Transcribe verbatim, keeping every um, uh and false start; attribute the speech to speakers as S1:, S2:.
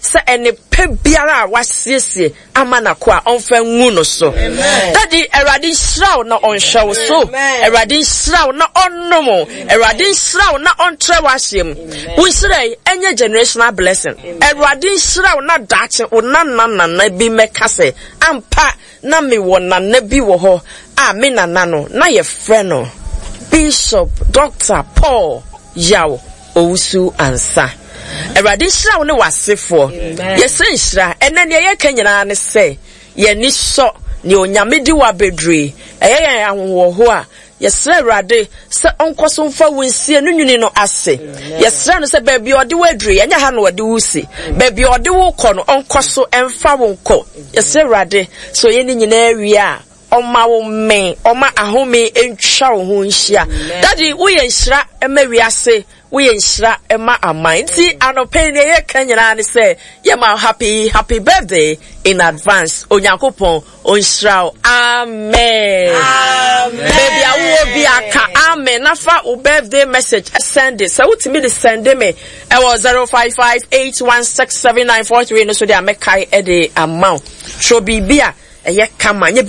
S1: se ene pe biara wasiesie amana kwa onfa ngu no so daddy erade shraw na on show so erade shraw na onnomo erade shraw na on trewashem unsire enye generational blessing erade shraw na dache onanana na bi mekase ampa na me wona na bi wo ho a me nana no na ye frɛ no Bishop Doctor Paul Yaw Owusu Ansa Erade shira ne wasefo yesen shira ene ne ye kanyina ne se ye ni so ne onyame di wa bedre eye yan ahwo ho a yesra Erade se onkoso mfa wonsie no nwuni no ase yesra no se baabi ode wadre enya ha no ode wusi baabi ode wo kɔ no onkoso emfa wonko yesra Erade so ye ni nyina awie a Oma wo me oma ahome entwa wo ho nhia daddy wo ye nhira ema wiase wo ye nhira ema aman ti anope ne ye kanyina ne say ye ma happy happy birthday in advance onyankopon onhira amen amen baby awo bi aka amen nafa o birthday message send it so what me the send me e was zero five five eight one six seven nine four three no so dey amekai e dey amount so bibia eye kama nye